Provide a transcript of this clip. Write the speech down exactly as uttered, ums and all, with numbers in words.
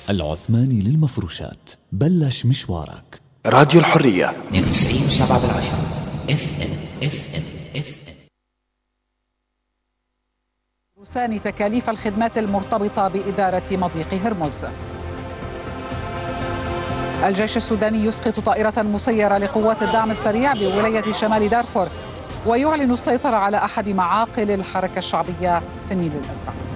العثماني للمفروشات، بلش مشوارك. راديو الحرية اثنين وتسعين وسبعة بالعشرة اف ام اف ام اف ام. روسان تكاليف الخدمات المرتبطة بإدارة مضيق هرمز. الجيش السوداني يسقط طائرة مسيرة لقوات الدعم السريع بولاية شمال دارفور، ويعلن السيطرة على أحد معاقل الحركة الشعبية في النيل الأزرق.